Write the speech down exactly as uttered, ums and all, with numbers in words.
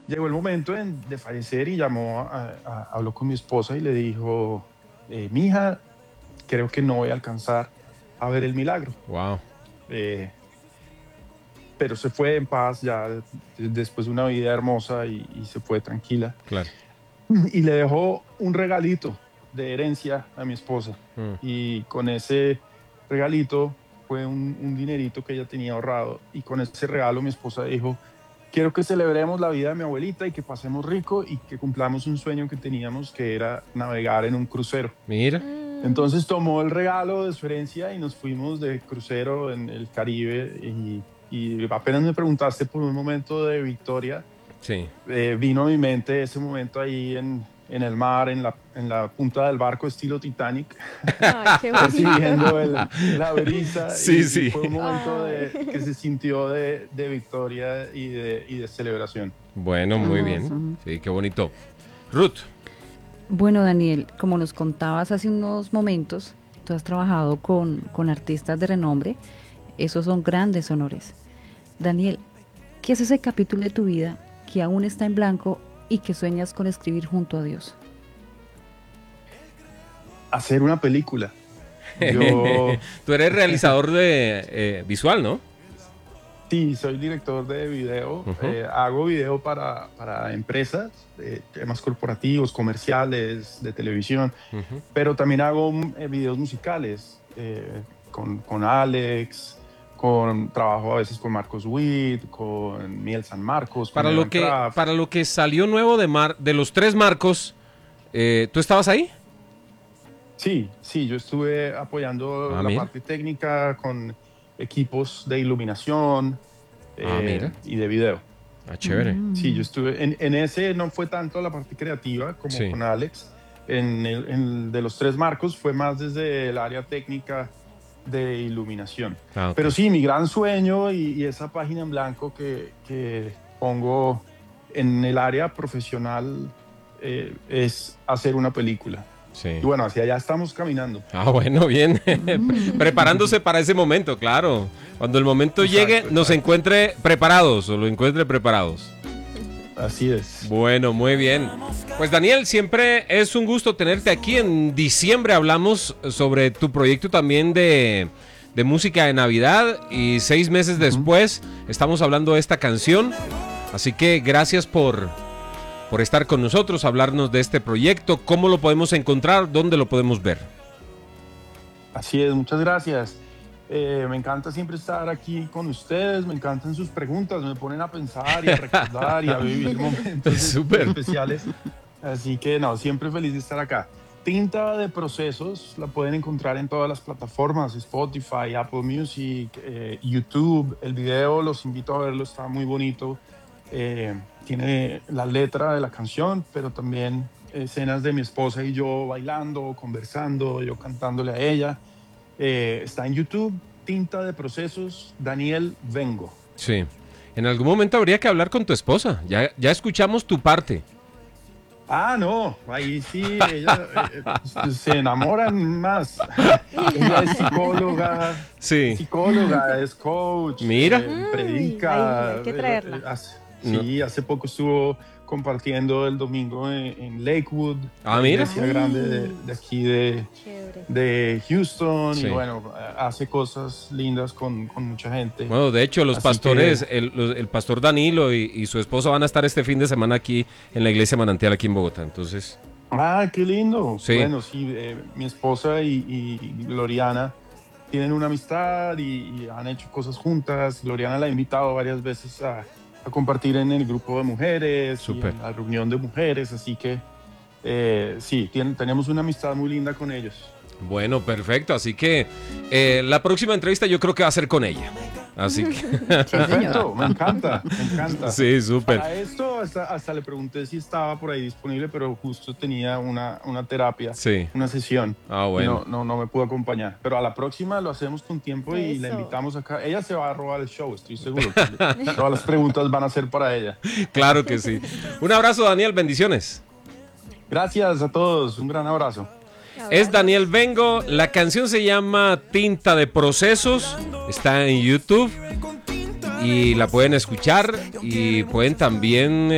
llegó el momento en- de fallecer y llamó, a- a- habló con mi esposa y le dijo, eh, mija, creo que no voy a alcanzar a ver el milagro. Wow. Eh, pero se fue en paz ya de- después de una vida hermosa y, y se fue tranquila. Claro. Y le dejó un regalito de herencia a mi esposa. Mm. Y con ese regalito fue un, un dinerito que ella tenía ahorrado. Y con ese regalo mi esposa dijo, quiero que celebremos la vida de mi abuelita y que pasemos rico y que cumplamos un sueño que teníamos, que era navegar en un crucero. Mira. Entonces tomó el regalo de su herencia y nos fuimos de crucero en el Caribe. Y, y apenas me preguntaste por un momento de victoria, Sí. eh, vino a mi mente ese momento ahí en, en el mar, en la, en la punta del barco estilo Titanic, Ay, qué bonito. recibiendo el- la brisa. Sí, y, sí. y fue un momento de, Ay. que se sintió de, de victoria y de, y de celebración. Bueno, muy bien. Hermoso. Sí, qué bonito. Ruth. Bueno, Daniel, como nos contabas hace unos momentos, tú has trabajado con, con artistas de renombre. Esos son grandes honores. Daniel, ¿qué es ese capítulo de tu vida que aún está en blanco y que sueñas con escribir junto a Dios? Hacer una película. Yo Tú eres realizador de eh, visual, ¿no? sí, soy director de video. Ujú. Eh, hago video para, para empresas, eh, temas corporativos, comerciales, de televisión. Ujú. Pero también hago mm, eh, videos musicales eh, con, con Alex, con trabajo a veces con Marcos Witt, con Miel San Marcos, con Para lo Evan que Kraft. para lo que salió nuevo de Mar, de los tres Marcos, eh, ¿tú estabas ahí? Sí, sí, yo estuve apoyando Ah, la mira. parte técnica con equipos de iluminación Ah, eh, mira. y de video. Ah, chévere. Sí, yo estuve en, en ese, no fue tanto la parte creativa como Sí. con Alex. En el, en el de los tres Marcos fue más desde el área técnica de iluminación. Ah, ok. Pero sí, mi gran sueño y, y esa página en blanco que, que pongo en el área profesional eh, es hacer una película. Sí. Y bueno, hacia allá estamos caminando. Ah, bueno, bien. Preparándose para ese momento, claro. Cuando el momento Exacto, llegue, nos exacto. encuentre preparados o lo encuentre preparados. Así es. Bueno, muy bien. Pues Daniel, siempre es un gusto tenerte aquí. En diciembre hablamos sobre tu proyecto también de, de música de Navidad y seis meses después estamos hablando de esta canción. Así que gracias por, por estar con nosotros, hablarnos de este proyecto, cómo lo podemos encontrar, dónde lo podemos ver. Así es, muchas gracias. Eh, me encanta siempre estar aquí con ustedes, me encantan sus preguntas, me ponen a pensar y a recordar y a vivir momentos Súper. especiales. Así que no, siempre feliz de estar acá. Tinta de Procesos la pueden encontrar en todas las plataformas, Spotify, Apple Music, eh, YouTube. El video los invito a verlo, está muy bonito. Eh, tiene la letra de la canción, pero también escenas de mi esposa y yo bailando, conversando, yo cantándole a ella. Eh, está en YouTube, Tinta de Procesos, Daniel Vengo. Sí. En algún momento habría que hablar con tu esposa. Ya, ya escuchamos tu parte. Ah, no, ahí sí, ella eh, se enamoran más. Ella es psicóloga, Sí. psicóloga, es coach, Mira. eh, predica. Ay, hay que traerla. eh, hace- sí, hace poco estuvo compartiendo el domingo en, en Lakewood, Ah, la mira. iglesia grande de, de aquí de, Chévere. de Houston. Sí. Y bueno, hace cosas lindas con, con mucha gente. Bueno, de hecho, los Así pastores, que- el, los- el pastor Danilo y, y su esposa van a estar este fin de semana aquí en la iglesia Manantial, aquí en Bogotá. Entonces, Ah, qué lindo. Sí. Bueno, sí, eh, mi esposa y, y Gloriana tienen una amistad y, y han hecho cosas juntas. Gloriana la ha invitado varias veces a, a compartir en el grupo de mujeres, y Súper. en la reunión de mujeres, así que eh, sí, tienen- tenemos una amistad muy linda con ellos. bueno, perfecto. Así que eh, la próxima entrevista yo creo que va a ser con ella. Así que, Perfecto, me encanta, me encanta. sí, súper. Para esto hasta, hasta le pregunté si estaba por ahí disponible, pero justo tenía una, una terapia, Sí. una sesión. Ah, Y bueno. No, no, no me pudo acompañar. Pero a la próxima lo hacemos con tiempo y la Eso. invitamos acá. Ella se va a robar el show, estoy seguro. que le- Todas las preguntas van a ser para ella. Claro que sí. Un abrazo, Daniel. Bendiciones. Gracias a todos. Un gran abrazo. Es Daniel Vengo. La canción se llama Tinta de Procesos. Está en YouTube. Y la pueden escuchar. Y pueden también